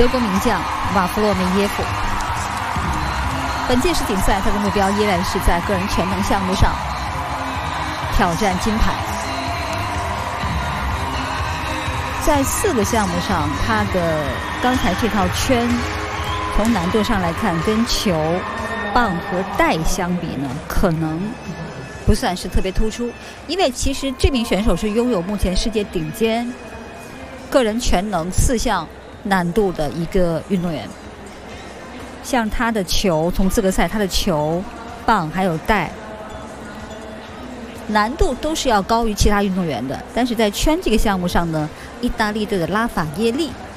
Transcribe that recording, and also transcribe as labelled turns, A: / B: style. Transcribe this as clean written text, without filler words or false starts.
A: 德国名将瓦弗洛梅耶夫。本届世锦赛，他的目标依然是在个人全能项目上挑战金牌。在4个项目上，他的刚才这套圈，从难度上来看，跟球、棒和带相比呢，可能不算是特别突出。因为其实这名选手是拥有目前世界顶尖个人全能4项难度的一个运动员。像他的球，从资格赛他的球、棒还有带难度都是要高于其他运动员的。但是在圈这个项目上呢，意大利队的拉法耶利